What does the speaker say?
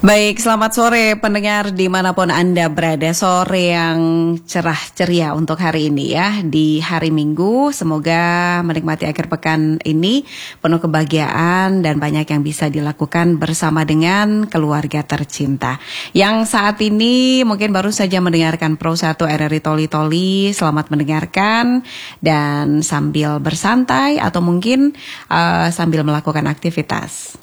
Baik, selamat sore pendengar dimanapun Anda berada. Sore yang cerah ceria untuk hari ini ya. Di hari Minggu, semoga menikmati akhir pekan ini penuh kebahagiaan dan banyak yang bisa dilakukan bersama dengan keluarga tercinta. Yang saat ini mungkin baru saja mendengarkan Pro 1 RRI Toli Toli. Selamat mendengarkan dan sambil bersantai atau mungkin sambil melakukan aktivitas.